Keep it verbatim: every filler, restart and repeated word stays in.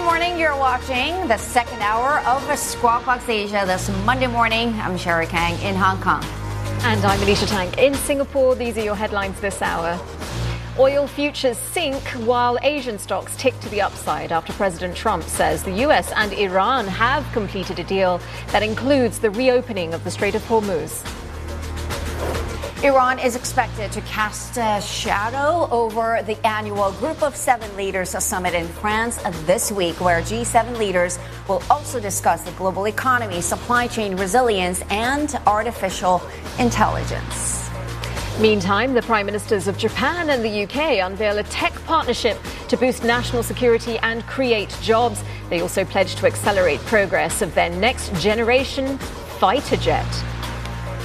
morning. You're watching the second hour of Squawk Box Asia this Monday morning. I'm Sherry Kang in Hong Kong. And I'm Alicia Tang in Singapore. These are your headlines this hour. Oil futures sink while Asian stocks tick to the upside after President Trump says the U S and Iran have completed a deal that includes the reopening of the Strait of Hormuz. Iran is expected to cast a shadow over the annual Group of Seven Leaders Summit in France this week, where G seven leaders will also discuss the global economy, supply chain resilience, and artificial intelligence. Meantime, the Prime Ministers of Japan and the U K unveil a tech partnership to boost national security and create jobs. They also pledge to accelerate progress of their next generation fighter jet.